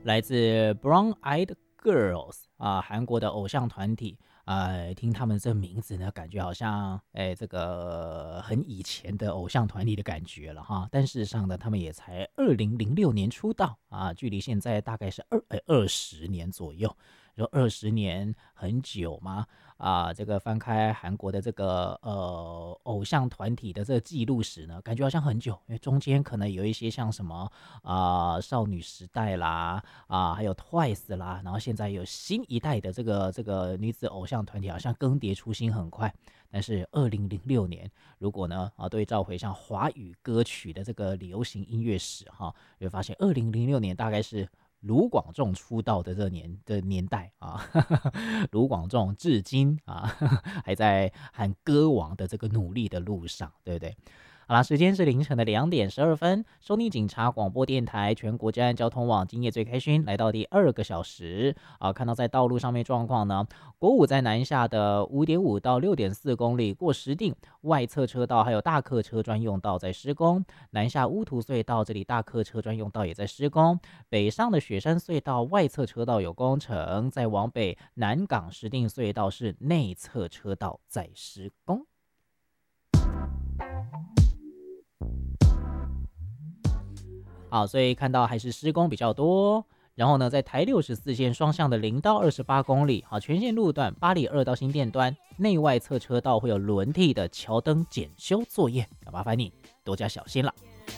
来自 Brown Eyed Girls 韩国的偶像团体。听他们这名字呢，感觉好像这个很以前的偶像团体的感觉了哈。但事实上呢，他们也才2006年出道距离现在大概是20年左右。说20年很久吗？这个翻开韩国的这个偶像团体的这个记录史呢，感觉好像很久，因为中间可能有一些像什么少女时代啦还有 Twice 啦，然后现在有新一代的这个女子偶像团体，好像更迭出新很快。但是2006年，如果呢对照回像华语歌曲的这个流行音乐史就会发现2006年大概是卢广仲出道的年代卢广仲至今还在和歌王的这个努力的路上，对不对？好啦，时间是凌晨的2点12分，收听警察广播电台全国治安交通网，今夜最开心，来到第2个小时看到在道路上面状况呢，国五在南下的5.5到6.4公里过石碇外侧车道，还有大客车专用道在施工，南下乌涂隧道这里大客车专用道也在施工，北上的雪山隧道外侧车道有工程，再往北南港石碇隧道是内侧车道在施工。好，所以看到还是施工比较多。然后呢，在台64线双向的0到28公里，全线路段8里2到新店端内外侧车道会有轮替的桥灯检修作业，要麻烦你多加小心了。